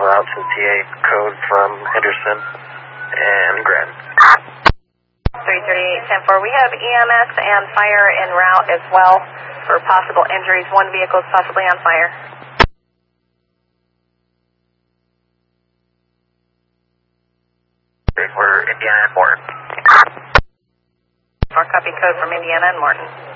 out some TA code from Henderson and Grand. 338-10-4. We have EMS and fire en route as well for possible injuries. One vehicle is possibly on fire. We're Indiana and Morton. More copy code from Indiana and Morton.